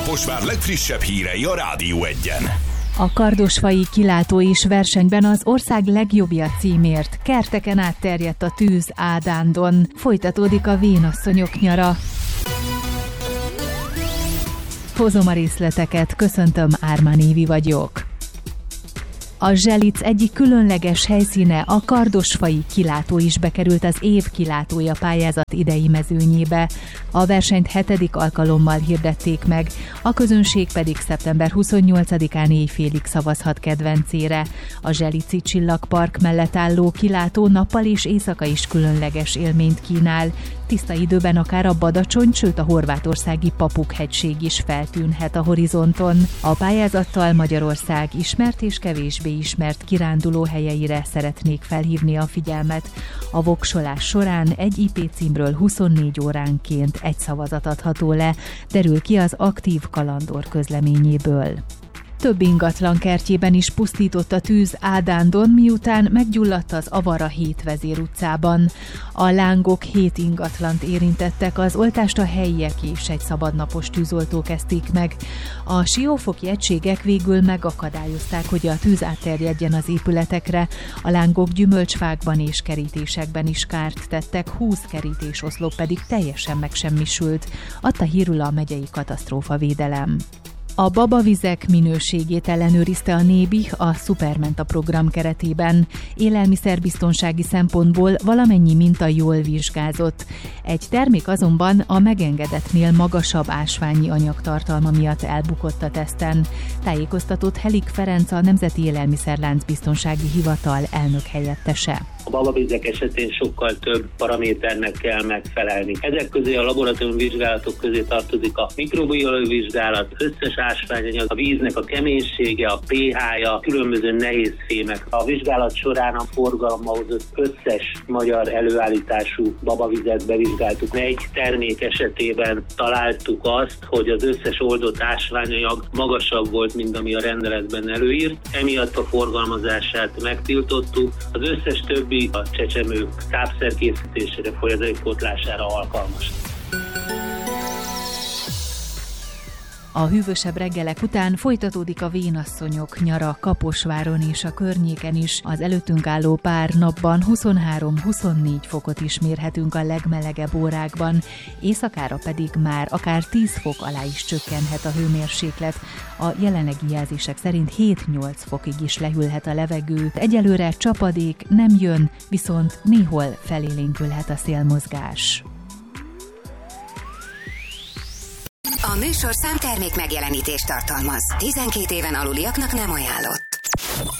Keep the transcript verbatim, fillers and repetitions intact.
Kaposvár legfrissebb hírei a Rádió Egyen. A kardosfai kilátó is versenyben az ország legjobbja címért. Kerteken átterjedt a tűz Ádándon. Folytatódik a vénasszonyok nyara. Hozom a részleteket, köszöntöm, Ármán Évi vagyok. A Zselic egyik különleges helyszíne, a kardosfai kilátó is bekerült az év kilátója pályázat idei mezőnyébe. A versenyt hetedik alkalommal hirdették meg, a közönség pedig szeptember huszonnyolcadikán éjfélig szavazhat kedvencére. A Zselici Csillagpark mellett álló kilátó nappal és éjszaka is különleges élményt kínál. Tiszta időben akár a Badacsony, sőt a horvátországi Papuk-hegység is feltűnhet a horizonton. A pályázattal Magyarország ismert és kevésbé ismert kiránduló helyeire szeretnék felhívni a figyelmet. A voksolás során egy i pé címről huszonnégy óránként egy szavazat adható le, derül ki az Aktív Kalandor közleményéből. Több ingatlan kertjében is pusztított a tűz Ádándon, miután meggyulladt az Avara hét Vezér utcában. A lángok hét ingatlant érintettek, az oltást a helyiek és egy szabadnapos tűzoltó kezdték meg. A siófoki egységek végül megakadályozták, hogy a tűz átterjedjen az épületekre. A lángok gyümölcsfákban és kerítésekben is kárt tettek, húsz kerítésoszlop pedig teljesen megsemmisült, adta hírül a megyei katasztrófavédelem. A babavizek minőségét ellenőrizte a Nébi a Supermenta program keretében. Élelmiszerbiztonsági szempontból valamennyi minta jól vizsgázott. Egy termék azonban a megengedettnél magasabb ásványi anyagtartalma miatt elbukott a teszten. Tájékoztatott Helik Ferenc, a Nemzeti Élelmiszerlánc Biztonsági Hivatal elnök helyettese. A babavizek esetén sokkal több paraméternek kell megfelelni. Ezek közé a laboratóriumi vizsgálatok közé tartozik a mikrobiológiai vizsgálat, összes ásványanyag, a víznek a keménysége, a pé há-ja, különböző nehéz fémek. A vizsgálat során a forgalomba hozott összes magyar előállítású babavizet bevizsgáltuk. Egy termék esetében találtuk azt, hogy az összes oldott ásványanyag magasabb volt, mint ami a rendeletben előírt. Emiatt a forgalmazását megtiltottuk. Az összes többi a csecsemők tápszerkészítésére, folyadékpótlására alkalmas. A hűvösebb reggelek után folytatódik a vénasszonyok nyara Kaposváron és a környéken is. Az előttünk álló pár napban huszonhárom-huszonnégy fokot is mérhetünk a legmelegebb órákban, éjszakára pedig már akár tíz fok alá is csökkenhet a hőmérséklet. A jelenlegi jelzések szerint hét-nyolc fokig is lehűlhet a levegő. Egyelőre csapadék nem jön, viszont néhol felélénkülhet a szélmozgás. A műsorszám termék megjelenítést tartalmaz. tizenkét éven aluliaknak nem ajánlott.